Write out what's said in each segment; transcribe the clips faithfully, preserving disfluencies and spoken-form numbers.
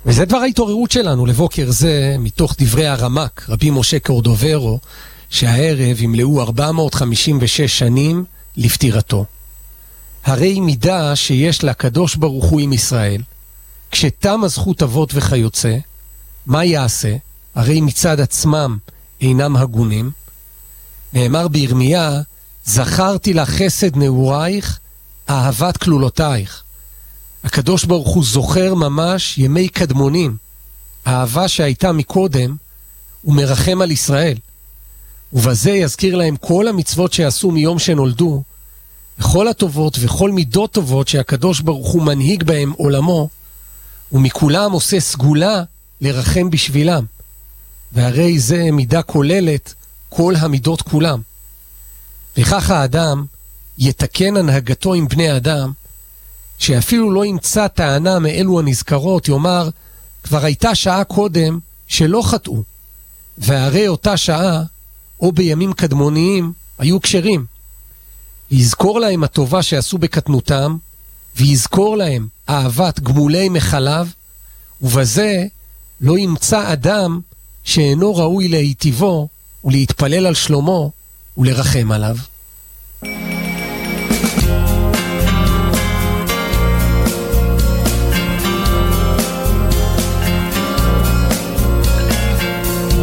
וזה דבר ההתעוררות שלנו לבוקר זה, מתוך דברי הרמ"ק, רבי משה קורדוברו, שהערב ימלאו ארבע מאות חמישים ושש שנים לפטירתו. הרי מידה שיש לקדוש ברוך הוא עם ישראל, כשתם הזכות אבות וכיוצא, מה יעשה? הרי מצד עצמם אינם הגונים. נאמר בירמיה, זכרתי לך חסד נעורייך, אהבת כלולותייך. הקדוש ברוך הוא זוכר ממש ימי קדמונים, האהבה שהייתה מקודם, הוא מרחם על ישראל. ובזה יזכיר להם כל המצוות שעשו מיום שנולדו, וכל הטובות וכל מידות טובות שהקדוש ברוך הוא מנהיג בהם עולמו, ומכולם עושה סגולה לרחם בשבילם. והרי זה מידה כוללת כל המידות כולם. וכך האדם יתקן הנהגתו עם בני אדם, שאפילו לא ימצא טענה מאלו הנזכרות, יאמר, כבר הייתה שעה קודם שלא חטאו, והרי אותה שעה, או בימים קדמוניים, היו קשרים. יזכור להם הטובה שעשו בקטנותם, ויזכור להם אהבת גמולי מחלב, ובזה לא ימצא אדם שאינו ראוי להיטיבו, ולהתפלל על שלומו, ולרחם עליו.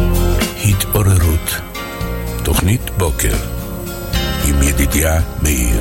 התעוררות, תוכנית בוקר עם ידידיה מאיר.